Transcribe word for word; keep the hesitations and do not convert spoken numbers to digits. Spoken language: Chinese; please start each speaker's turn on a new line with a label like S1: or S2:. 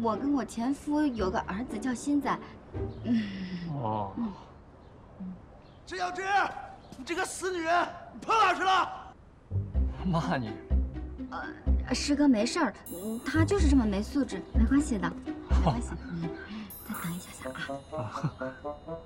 S1: 我跟我前夫有个儿子叫新仔。嗯。
S2: 哦。
S3: 陈小芝，你这个死女人，你跑哪去了？
S2: 骂你？
S1: 呃，师哥没事儿，他就是这么没素质，没关系的，没关系。嗯，再等一下下啊。